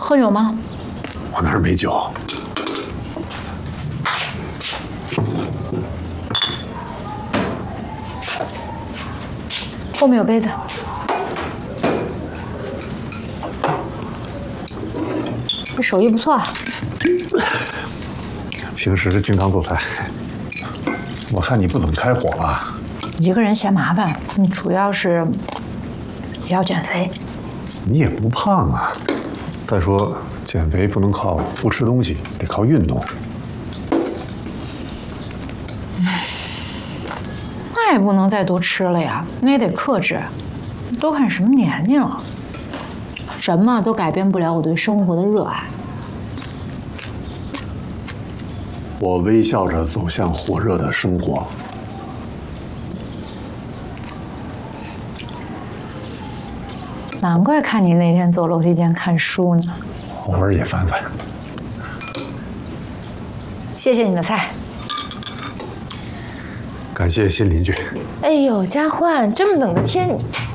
喝酒吗？ 我那儿没酒。 后面有杯子。这手艺不错啊。 平时经常做菜，我看你不怎么开火吧？ 一个人嫌麻烦，你主要是要减肥。 你也不胖啊。再说减肥不能靠不吃东西，得靠运动。 那也不能再多吃了呀，那也得克制。都看什么年龄了，什么都改变不了我对生活的热爱。 我微笑着走向火热的生活。 难怪看你那天走楼梯间看书呢。 偶尔也翻翻。 谢谢你的菜。 感谢新邻居。 哎呦，佳欢，这么冷的天你。